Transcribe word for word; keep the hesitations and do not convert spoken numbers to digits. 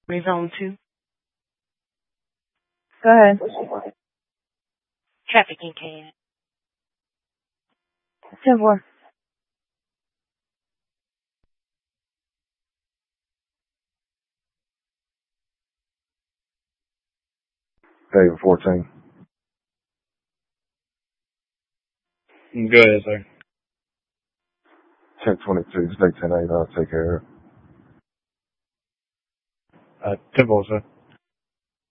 Rezone two. Go ahead. Trafficking can. ten four. David fourteen. Go ahead, sir. ten twenty-two. Stay ten eight. I'll take care of it. Uh, ten four, sir.